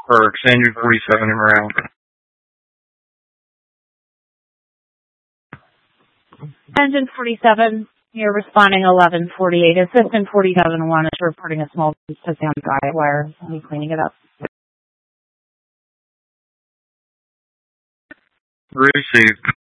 or extend 47 and around. Engine 47, you're responding 1148. Assistant 47-1 is reporting a small piece to sound guide wire. I'm cleaning it up. Received.